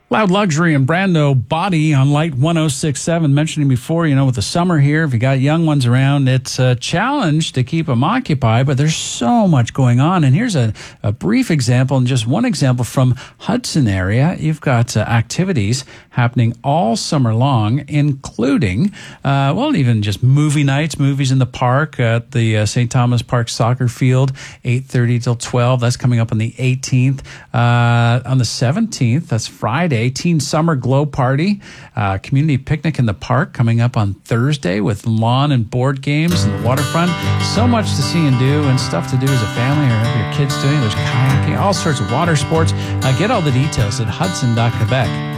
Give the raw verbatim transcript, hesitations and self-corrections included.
Loud Luxury and Brando Body on Light one oh six point seven. Mentioning before, you know, with the summer here, if you got young ones around, it's a challenge to keep them occupied, but there's so much going on. And here's a, a brief example, and just one example from Hudson area. You've got uh, activities happening all summer long, including, uh, well, even just movie nights, movies in the park at the uh, Saint Thomas Park soccer field, eight thirty till twelve. That's coming up on the eighteenth. Uh, on the seventeenth, that's Friday, Teen Summer Glow Party, uh, community picnic in the park coming up on Thursday with lawn and board games and the waterfront. So much to see and do, and stuff to do as a family or have your kids doing. There's kayaking, all sorts of water sports. Uh, get all the details at hudson dot quebec.